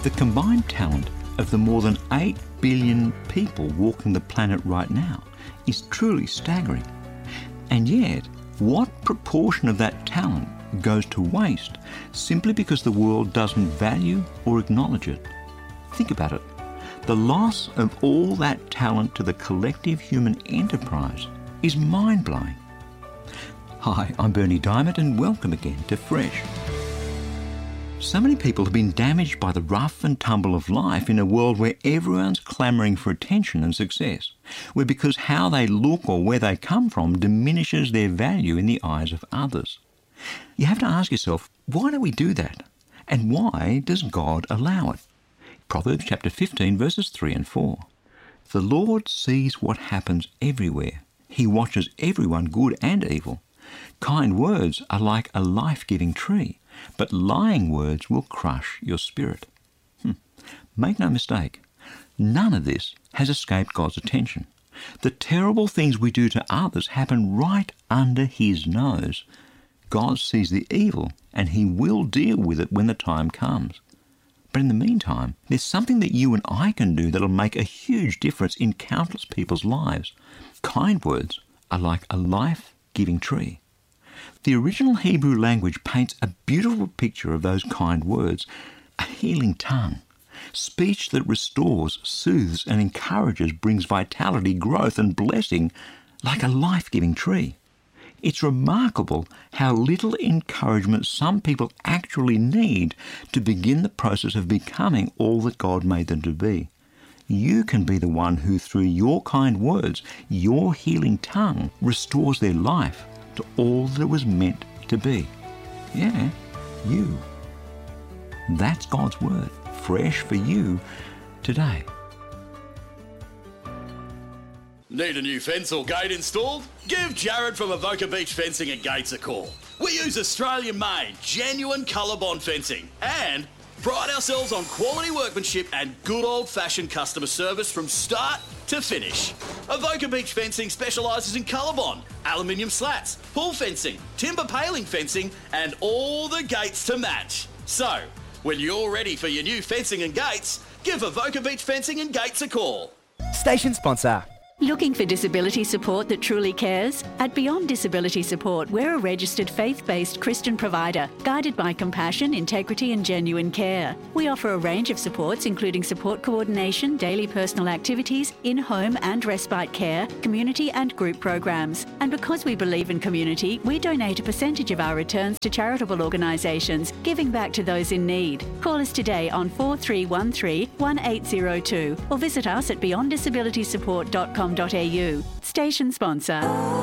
The combined talent of the more than 8 billion people walking the planet right now is truly staggering. And yet, what proportion of that talent goes to waste simply because the world doesn't value or acknowledge it? Think about it. The loss of all that talent to the collective human enterprise is mind-blowing. Hi, I'm Bernie Diamond and welcome again to Fresh. So many people have been damaged by the rough and tumble of life in a world where everyone's clamouring for attention and success, where because how they look or where they come from diminishes their value in the eyes of others. You have to ask yourself, why do we do that? And why does God allow it? Proverbs chapter 15 verses 3 and 4. The Lord sees what happens everywhere. He watches everyone, good and evil. Kind words are like a life-giving tree, but lying words will crush your spirit. Make no mistake, none of this has escaped God's attention. The terrible things we do to others happen right under His nose. God sees the evil and He will deal with it when the time comes. But in the meantime, there's something that you and I can do that'll make a huge difference in countless people's lives. Kind words are like a life-giving tree. The original Hebrew language paints a beautiful picture of those kind words, a healing tongue. Speech that restores, soothes and encourages brings vitality, growth and blessing like a life-giving tree. It's remarkable how little encouragement some people actually need to begin the process of becoming all that God made them to be. You can be the one who, through your kind words, your healing tongue, restores their life to all that it was meant to be. Yeah, you. That's God's word, fresh for you today. Need a new fence or gate installed? Give Jared from Avoca Beach Fencing and Gates a call. We use Australian-made, genuine ColourBond fencing and pride ourselves on quality workmanship and good old-fashioned customer service from start to finish. Avoca Beach Fencing specialises in ColourBond, aluminium slats, pull fencing, timber paling fencing and all the gates to match. So, when you're ready for your new fencing and gates, give Avoca Beach Fencing and Gates a call. Station sponsor. Looking for disability support that truly cares? At Beyond Disability Support, we're a registered faith-based Christian provider, guided by compassion, integrity and genuine care. We offer a range of supports including support coordination, daily personal activities, in-home and respite care, community and group programs. And because we believe in community, we donate a percentage of our returns to charitable organisations, giving back to those in need. Call us today on 4313 1802 or visit us at beyonddisabilitysupport.com.au. Station sponsor.